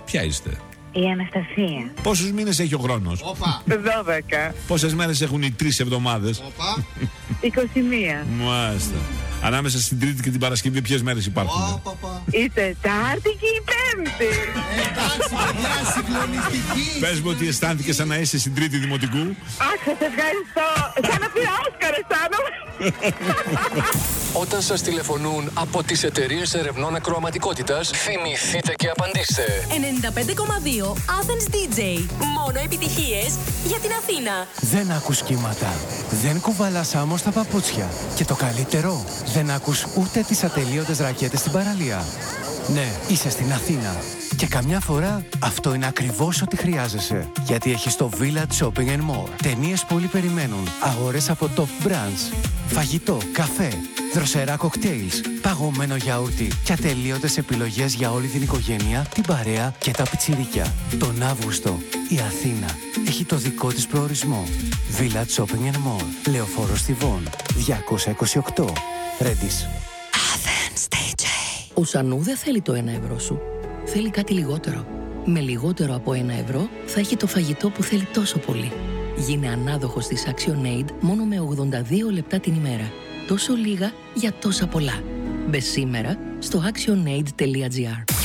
Ποια είστε? Η Αναστασία. Πόσους μήνες έχει ο χρόνος? 12. Πόσες μέρες έχουν οι 3 εβδομάδες? 21. Μάλιστα. Ανάμεσα στην Τρίτη και την Παρασκευή ποιες μέρες υπάρχουν? Η Τετάρτη και η Πέμπτη. Εντάξει, παιδιά, συγκλονιστική. Πες μου ότι αισθάνθηκες σαν να είσαι στην Τρίτη Δημοτικού. Αχ, σας ευχαριστώ. Σαν να πήρα Όσκαρ αισθάνομαι. Όταν σας τηλεφωνούν από τις εταιρείες ερευνών ακροαματικότητας, θυμηθείτε και απαντήστε. 95,2 Athens DJ. Μόνο επιτυχίες για την Αθήνα. Δεν ακούς κύματα. Δεν κουβαλάς άμμο στα παπούτσια. Και το καλύτερο, δεν ακούς ούτε τις ατελείωτες ρακέτες στην παραλία. Ναι, είσαι στην Αθήνα. Και καμιά φορά αυτό είναι ακριβώς ό,τι χρειάζεσαι. Γιατί έχεις το Village Shopping and More. Ταινίες που όλοι περιμένουν. Αγορές από top brands. Φαγητό, καφέ, δροσερά κοκτέιλς, παγωμένο γιαούρτι και ατελείωτες επιλογές για όλη την οικογένεια, την παρέα και τα πιτσιρίκια. Τον Αύγουστο η Αθήνα έχει το δικό της προορισμό. Village Shopping and More. Λεωφόρος Θηβών 228. Ρέντις. Athens DJ. Ο Σανού δεν θέλει το 1 ευρώ σου. Θέλει κάτι λιγότερο. Με λιγότερο από 1 ευρώ θα έχει το φαγητό που θέλει τόσο πολύ. Γίνε ανάδοχος της ActionAid μόνο με 82 λεπτά την ημέρα. Τόσο λίγα για τόσα πολλά. Μπες σήμερα στο actionaid.gr.